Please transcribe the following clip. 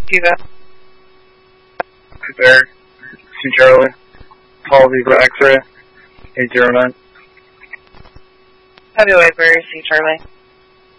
Cuba. There. C. Charlie. Paul Zebra X-ray. 809. Heavyweight Barry C. Charlie.